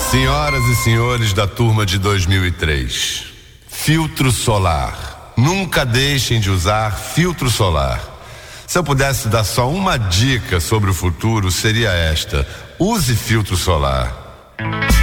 Senhoras e senhores da turma de 2003, filtro solar. Nunca deixem de usar filtro solar. Se eu pudesse dar só uma dica sobre o futuro, seria esta: use filtro solar.